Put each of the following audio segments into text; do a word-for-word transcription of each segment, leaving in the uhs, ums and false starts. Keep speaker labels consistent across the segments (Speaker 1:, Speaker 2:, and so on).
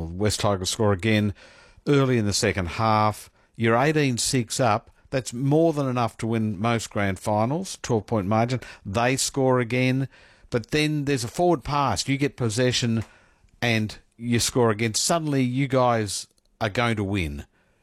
Speaker 1: West Tigers score again early in the second half. You're eighteen six up. That's more than enough to win most grand finals, twelve-point margin. They score again, but then there's a forward pass. You get possession and you score again. Suddenly you guys are going to win.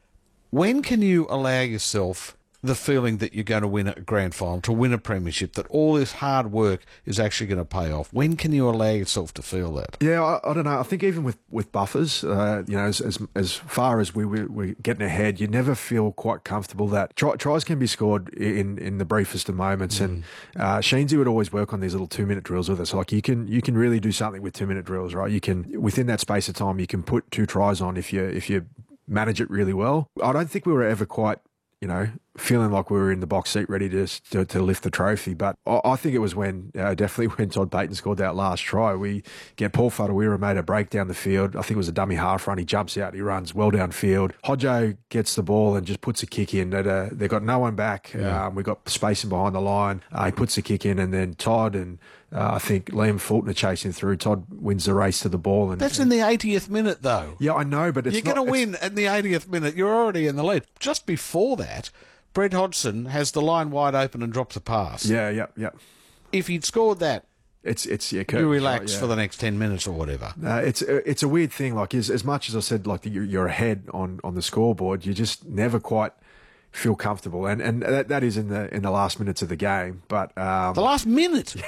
Speaker 1: When can you allow yourself the feeling that you're going to win a grand final, to win a premiership, that all this hard work is actually going to pay off? When can you allow yourself to feel that?
Speaker 2: Yeah, I, I don't know. I think even with, with buffers, uh, you know, as, as as far as we were we, getting ahead, you never feel quite comfortable that try, tries can be scored in, in the briefest of moments. Mm. And uh, Sheensy would always work on these little two-minute drills with us. Like you can you can really do something with two-minute drills, right? You can, within that space of time, you can put two tries on if you if you manage it really well. I don't think we were ever quite, you know, feeling like we were in the box seat ready to to, to lift the trophy. But I, I think it was when, uh, definitely when Todd Payten scored that last try, we get Paul Whatuira made a break down the field. I think it was a dummy half run. He jumps out, he runs well downfield. Hodjo gets the ball and just puts a kick in. That, uh, they've got no one back. Yeah. Um, we got spacing behind the line. Uh, he puts a kick in, and then Todd and uh, I think Liam Fulton are chasing through. Todd wins the race to the ball. And
Speaker 1: That's in the eightieth minute, though.
Speaker 2: Yeah, I know, but it's
Speaker 1: You're going to win in the eightieth minute. You're already in the lead. Just before that, Brett Hodgson has the line wide open and drops a pass.
Speaker 2: Yeah, yeah, yeah.
Speaker 1: If he'd scored that,
Speaker 2: it's it's yeah,
Speaker 1: you relax
Speaker 2: right, yeah.
Speaker 1: for the next ten minutes or whatever.
Speaker 2: Uh, it's it's a weird thing. Like as as much as I said, like you're, you're ahead on, on the scoreboard, you just never quite feel comfortable, and and that, that is in the in the last minutes of the game. But um,
Speaker 1: the last minute.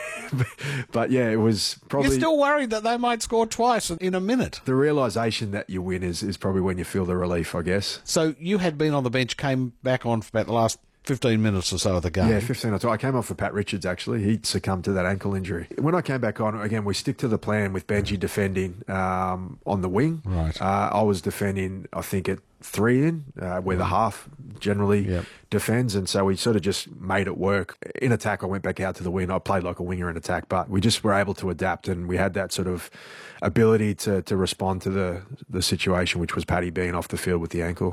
Speaker 2: But yeah, it was probably.
Speaker 1: You're still worried that they might score twice in a minute.
Speaker 2: The realisation that you win is is probably when you feel the relief, I guess.
Speaker 1: So you had been on the bench, came back on for about the last fifteen minutes or so of the game.
Speaker 2: Yeah, fifteen or so. I came off for Pat Richards, actually. He succumbed to that ankle injury. When I came back on, again, we stick to the plan with Benji defending um, on the wing.
Speaker 1: Right.
Speaker 2: Uh, I was defending, I think, at three in, uh, where the half generally
Speaker 1: yep.
Speaker 2: defends, and so we sort of just made it work. In attack, I went back out to the wing. I played like a winger in attack, but we just were able to adapt, and we had that sort of ability to, to respond to the, the situation, which was Paddy being off the field with the ankle.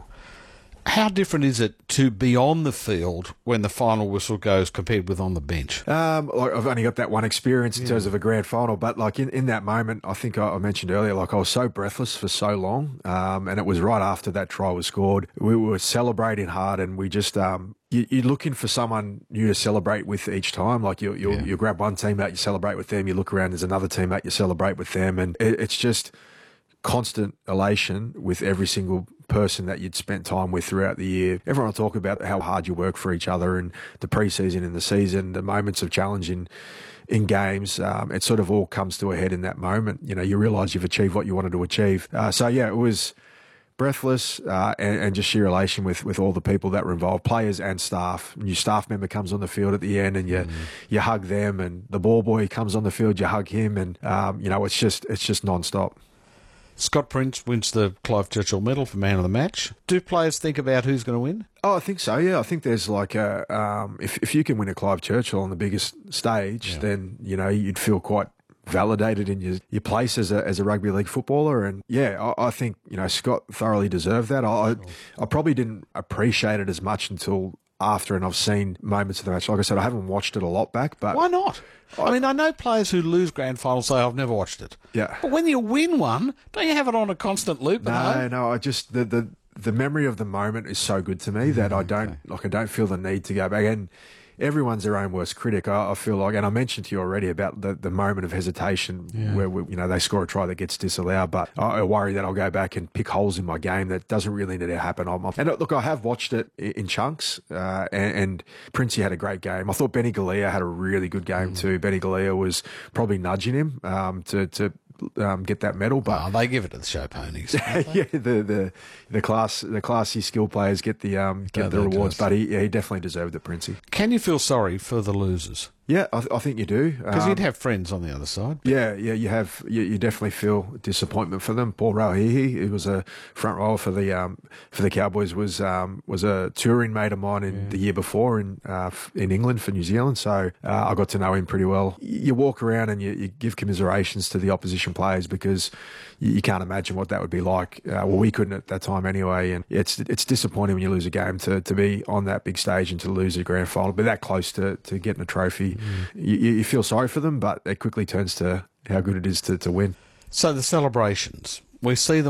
Speaker 1: How different is it to be on the field when the final whistle goes compared with on the bench?
Speaker 2: Um, like I've only got that one experience in
Speaker 1: yeah.
Speaker 2: terms of a grand final, but like in, in that moment, I think I, I mentioned earlier, like I was so breathless for so long, um, and it was right after that try was scored. We were celebrating hard, and we just um, you, you're looking for someone new to celebrate with each time. Like you you yeah. you grab one teammate, you celebrate with them. You look around, there's another teammate, you celebrate with them, and it, it's just constant elation with every single person that you'd spent time with throughout the year. Everyone will talk about how hard you work for each other, and the pre-season and the season, the moments of challenge in, in games. Um, it sort of all comes to a head in that moment. You know, you realise you've achieved what you wanted to achieve. Uh, so yeah, it was breathless uh, and, and just sheer elation with, with all the people that were involved, players and staff. New staff member comes on the field at the end, and you mm. you hug them, and the ball boy comes on the field, you hug him, and um, you know, it's just it's just non-stop.
Speaker 1: Scott Prince wins the Clive Churchill Medal for Man of the Match. Do players think about who's going to win?
Speaker 2: Oh, I think so, yeah. I think there's like a... Um, if, if you can win a Clive Churchill on the biggest stage, yeah. then, you know, you'd feel quite validated in your, your place as a as a rugby league footballer. And, yeah, I, I think, you know, Scott thoroughly deserved that. I, I, I probably didn't appreciate it as much until after, and I've seen moments of the match. Like I said, I haven't watched it a lot back, but...
Speaker 1: Why not? I, I mean, I know players who lose grand finals say, I've never watched it.
Speaker 2: Yeah.
Speaker 1: But when you win one, don't you have it on a constant loop?
Speaker 2: No, no, I just... The, the, the memory of the moment is so good to me that I don't... Okay. Like, I don't feel the need to go back. And everyone's their own worst critic. I, I feel like, and I mentioned to you already about the, the moment of hesitation yeah. where we, you know they score a try that gets disallowed. But I, I worry that I'll go back and pick holes in my game that doesn't really need to happen. I'm, and look, I have watched it in chunks, uh, and, and Princey had a great game. I thought Benny Galea had a really good game mm. too. Benny Galea was probably nudging him um, to to. Um, get that medal, but
Speaker 1: oh, they give it to the show ponies.
Speaker 2: yeah, the the the class the classy skill players get the um get the rewards, but he yeah, he definitely deserved it, Princey.
Speaker 1: Can you feel sorry for the losers?
Speaker 2: Yeah, I, th- I think you do.
Speaker 1: Because
Speaker 2: um,
Speaker 1: you'd have friends on the other side.
Speaker 2: Yeah, yeah, you have. You, you definitely feel disappointment for them. Paul Rauhihi, who was a front rower for the um, for the Cowboys, was um, was a touring mate of mine in yeah. the year before in uh, in England for New Zealand. So uh, I got to know him pretty well. You walk around and you, you give commiserations to the opposition players because you, you can't imagine what that would be like. Uh, well, we couldn't at that time anyway. And it's it's disappointing when you lose a game to, to be on that big stage and to lose a grand final, but that close to, to getting a trophy. Mm. You, you feel sorry for them, but it quickly turns to how good it is to, to win.
Speaker 1: So the celebrations, we see them